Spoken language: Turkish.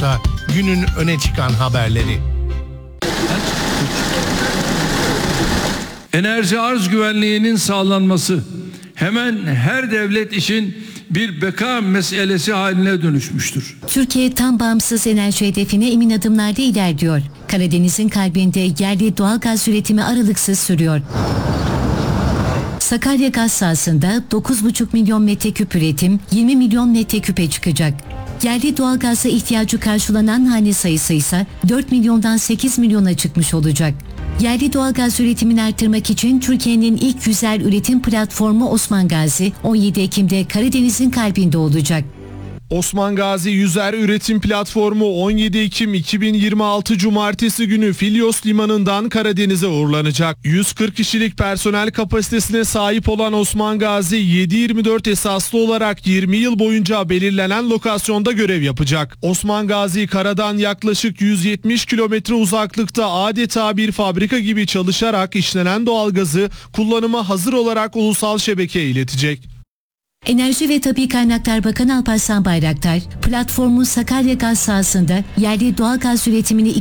nokta günün öne çıkan haberleri. Enerji arz güvenliğinin sağlanması hemen her devlet için bir beka meselesi haline dönüşmüştür. Türkiye tam bağımsız enerji hedefine emin adımlarda ilerliyor. Karadeniz'in kalbinde yerli doğalgaz üretimi aralıksız sürüyor. Sakarya gaz sahasında 9,5 milyon metreküp üretim 20 milyon metreküpe çıkacak. Yerli doğalgaza ihtiyacı karşılanan hane sayısı ise 4 milyondan 8 milyona çıkmış olacak. Yerli doğalgaz üretimini artırmak için Türkiye'nin ilk yüzer üretim platformu Osman Gazi 17 Ekim'de Karadeniz'in kalbinde olacak. Osman Gazi Yüzer Üretim Platformu 17 Ekim 2026 Cumartesi günü Filyos Limanı'ndan Karadeniz'e uğurlanacak. 140 kişilik personel kapasitesine sahip olan Osman Gazi 7/24 esaslı olarak 20 yıl boyunca belirlenen lokasyonda görev yapacak. Osman Gazi karadan yaklaşık 170 kilometre uzaklıkta adeta bir fabrika gibi çalışarak işlenen doğalgazı kullanıma hazır olarak ulusal şebekeye iletecek. Enerji ve Tabii Kaynaklar Bakanı Alparslan Bayraktar, platformun Sakarya gaz sahasında yerli doğalgaz üretimini